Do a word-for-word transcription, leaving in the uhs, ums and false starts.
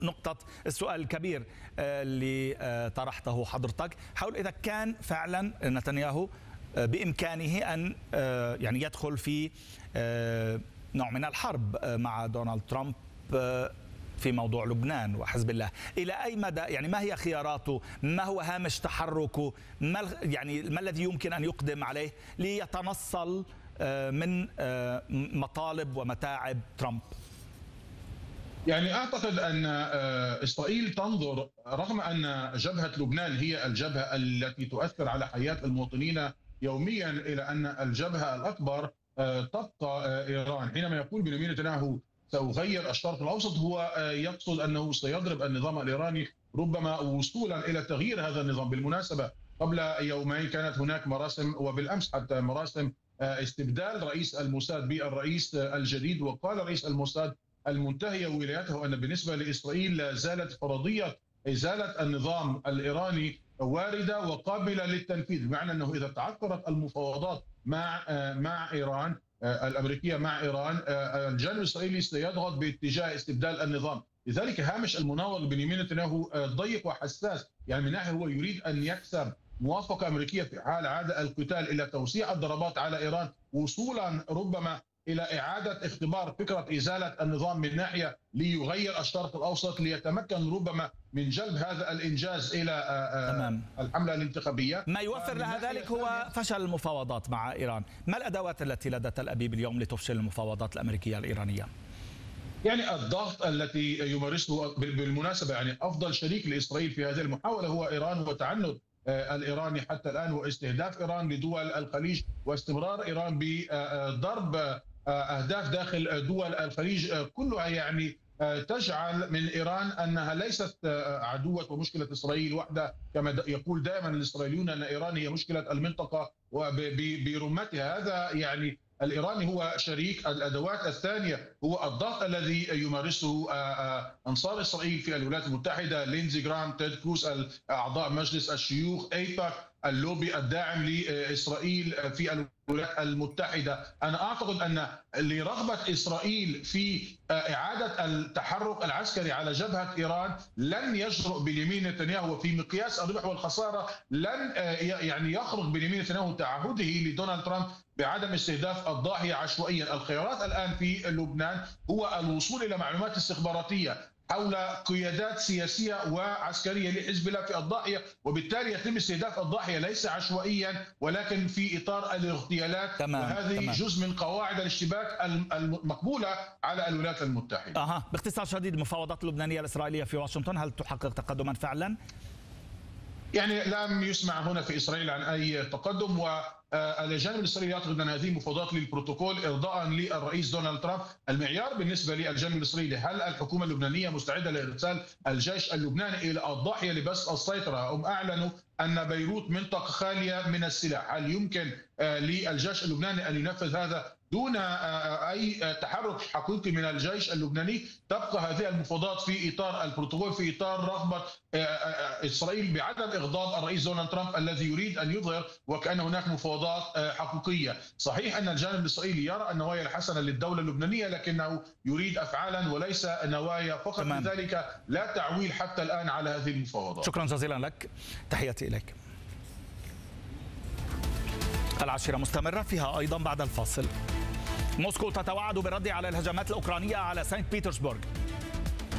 نقطة السؤال الكبير اللي طرحته حضرتك حول إذا كان فعلا نتنياهو بإمكانه أن يعني يدخل في نوع من الحرب مع دونالد ترامب في موضوع لبنان وحزب الله. إلى أي مدى يعني ما هي خياراته؟ ما هو هامش تحركه؟ ما يعني ما الذي يمكن أن يقدم عليه ليتنصل من مطالب ومتاعب ترامب؟ يعني أعتقد أن إسرائيل تنظر، رغم أن جبهة لبنان هي الجبهة التي تؤثر على حياة المواطنين يوميا، إلى أن الجبهة الأكبر تبقى إيران. حينما يقول بنيامين نتنياهو سأغير الشرق الأوسط، هو يقصد أنه سيضرب النظام الإيراني، ربما وصولا إلى تغيير هذا النظام. بالمناسبة قبل يومين كانت هناك مراسم، وبالأمس حتى مراسم استبدال رئيس الموساد بالرئيس الجديد، وقال رئيس الموساد المنتهية ولايته أن بالنسبة لإسرائيل لا زالت فرضية إزالة النظام الإيراني واردة وقابلة للتنفيذ، بمعنى أنه إذا تعثرت المفاوضات مع مع إيران الأمريكية مع إيران، الجانب الإسرائيلي سيضغط باتجاه استبدال النظام. لذلك هامش المناور بنيامين نتنياهو ضيق وحساس، يعني من ناحية هو يريد أن يكسب موافقة أمريكية في حال عاد القتال إلى توسيع الضربات على إيران، وصولا ربما إلى إعادة اختبار فكرة إزالة النظام من ناحية ليغير الشرق الأوسط، ليتمكن ربما من جلب هذا الإنجاز إلى تمام. الحملة الانتخابية. ما يوفر لها ذلك هو فشل المفاوضات مع إيران. ما الأدوات التي لدى تل أبيب اليوم لتفشل المفاوضات الأمريكية الإيرانية؟ يعني الضغط التي يمارسه، بالمناسبة يعني أفضل شريك لإسرائيل في هذه المحاولة هو إيران، وتعنت الإيراني حتى الآن واستهداف إيران لدول الخليج، واستمرار إيران بضرب أهداف داخل دول الخليج كلها، يعني تجعل من إيران أنها ليست عدوة ومشكلة إسرائيل وحدها، كما يقول دائما الإسرائيليون أن إيران هي مشكلة المنطقة وبرمتها. هذا يعني الإيراني هو شريك. الأدوات الثانية هو الضغط الذي يمارسه أنصار إسرائيل في الولايات المتحدة، لينزي جرام، تيد كروز، أعضاء مجلس الشيوخ، أيباك، اللوبي الداعم لإسرائيل في الولايات المتحدة. أنا أعتقد أن لرغبة إسرائيل في إعادة التحرك العسكري على جبهة إيران لن يجرؤ بنيامين نتنياهو، وفي مقياس الربح والخسارة لن يعني يخرج بنيامين نتنياهو تعهده لدونالد ترامب بعدم استهداف الضاحية عشوائيا. الخيارات الآن في لبنان هو الوصول إلى معلومات استخباراتية حول قيادات سياسية وعسكرية لحزب الله في الضاحية، وبالتالي يتم استهداف الضاحية ليس عشوائيا ولكن في إطار الاغتيالات. تمام. وهذه تمام. جزء من قواعد الاشتباك المقبولة على الولايات المتحدة. أها باختصار شديد، المفاوضات اللبنانية الإسرائيلية في واشنطن هل تحقق تقدما فعلا؟ يعني لم يسمع هنا في إسرائيل عن أي تقدم، والجانب الإسرائيلي يعتقد أن هذه مفاوضات للبروتوكول إرضاء للرئيس دونالد ترامب. المعيار بالنسبة للجانب الإسرائيلي هل الحكومة اللبنانية مستعدة لإرسال الجيش اللبناني إلى الضاحية لبسط السيطرة؟ هم أعلنوا أن بيروت منطقة خالية من السلاح. هل يمكن للجيش اللبناني أن ينفذ هذا دون أي تحرك حقيقي من الجيش اللبناني؟ تبقى هذه المفاوضات في إطار البروتوكول، في إطار رغبة إسرائيل بعدم إغضاب الرئيس دونالد ترامب الذي يريد أن يظهر وكأن هناك مفاوضات حقيقية. صحيح أن الجانب الإسرائيلي يرى النوايا الحسنة للدولة اللبنانية، لكنه يريد أفعالا وليس نوايا فقط. تمام. لذلك لا تعويل حتى الآن على هذه المفاوضات. شكرا جزيلا لك، تحياتي إليك. العشرة مستمرة، فيها أيضا بعد الفاصل. موسكو تتوعد بالرد على الهجمات الأوكرانية على سانت بيترسبورغ.